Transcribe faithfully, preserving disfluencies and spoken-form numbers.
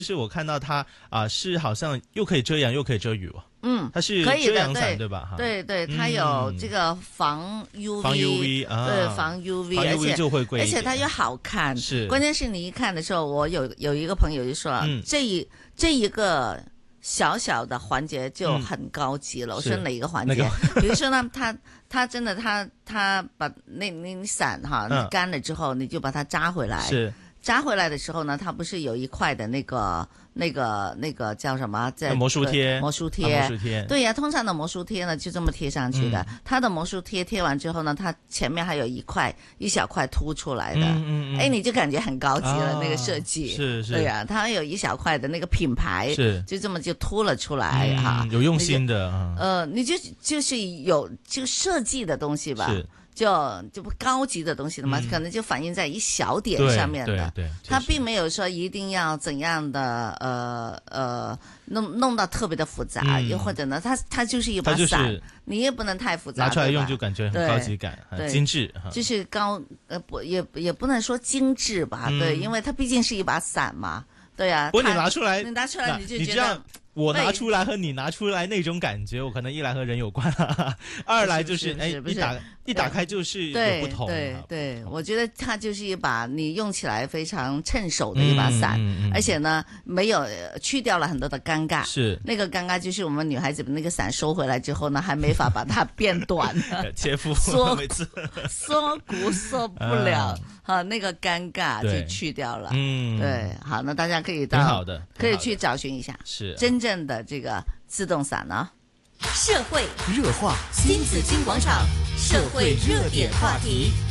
是我看到它啊、呃，是好像又可以遮阳又可以遮雨哦。 嗯， 它是可以遮阳伞对对吧？哈， 对对，它有这个防 U V，、 防 U V 啊， 对，防 U V， 防 U V 而且就会贵一点， 而且它又好看。 是， 关键是你一看的时候，我有有一个朋友就说， 嗯、 这一这一个小小的环节就很高级了。嗯、我说哪一个环节？那個、比如說呢，他他真的他他把那那伞哈、嗯、乾了之後，你就把它扎回來。 是。 扎回來的時候呢，它不是有一塊的那個、那個、那個叫什麼？在魔術貼。 魔術貼。 魔術貼。對呀，通常的魔術貼呢就這麼貼上去的。嗯、它的魔術貼貼完之後呢，它前面還有一塊一小塊凸出來的。嗯嗯嗯。哎，你就感覺很高級了，啊、那個設計。 是是。 對呀，它有一小塊的那個品牌， 是就這麼就凸了出來哈、 嗯。有用心的。 呃，你就就是有就設計的東西吧。是。就就不高級的東西了嘛、嗯，可能就反映在一小點上面的， 對對對， 它並沒有說一定要怎樣的，呃呃，弄弄到特別的複雜，又、嗯、或者呢，它它就是一把傘、就是，你也不能太複雜， 拿出來用就感覺很高級感，很精緻， 就是高呃不也也不能說精緻吧，嗯、對，因為它畢竟是一把傘嘛，對啊， 不過你拿出來， 你拿出來你就覺得。 我拿出來和你拿出來那種感覺，我可能一來和人有關，二來就是哎一打一打開就是有不同。 對對，對，我覺得它就是一把你用起來非常趁手的一把傘，嗯嗯、而且呢沒有去掉了很多的尷尬。是那個尷尬就是我們女孩子那個傘收回來之後呢，還沒法把它變短， 切腹縮每次縮骨縮不了，哈、嗯，那個尷尬就去掉了。嗯，對，好，那大家可以到挺好的， 可以去找尋一下。 是真正的這個自動傘呢？ 社會熱話，新紫荊廣場社會熱點話題。